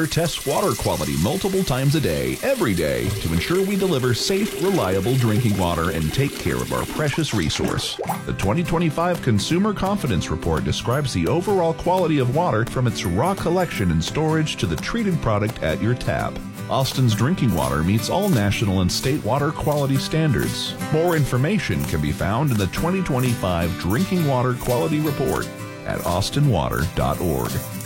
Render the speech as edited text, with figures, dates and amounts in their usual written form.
Water tests water quality multiple times a day, every day, to ensure we deliver safe, reliable drinking water and take care of our precious resource. The 2025 Consumer Confidence Report describes the overall quality of water from its raw collection and storage to the treated product at your tap. Austin's drinking water meets all national and state water quality standards. More information can be found in the 2025 Drinking Water Quality Report at austinwater.org.